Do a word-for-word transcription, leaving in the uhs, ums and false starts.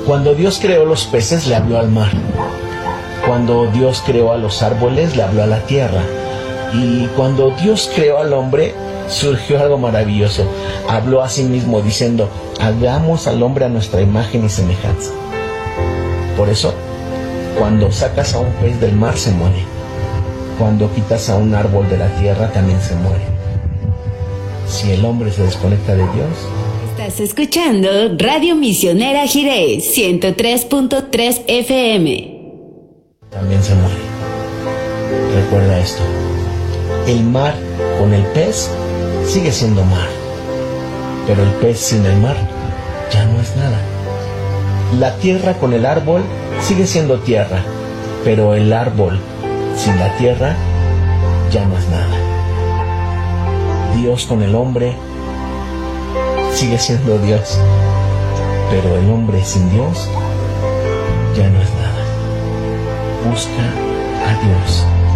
Cuando Dios creó los peces, le habló al mar. Cuando Dios creó a los árboles, le habló a la tierra. Y cuando Dios creó al hombre, surgió algo maravilloso. Habló a sí mismo diciendo: hagamos al hombre a nuestra imagen y semejanza. Por eso, cuando sacas a un pez del mar, se muere. Cuando quitas a un árbol de la tierra, también se muere. Si el hombre se desconecta de Dios... Estás escuchando Radio Misionera Jiré, ciento tres punto tres F M. También se muere. Recuerda esto. El mar con el pez sigue siendo mar. Pero el pez sin el mar ya no es nada. La tierra con el árbol sigue siendo tierra. Pero el árbol sin la tierra ya no es nada. Dios con el hombre sigue siendo Dios, pero el hombre sin Dios ya no es nada. Busca a Dios.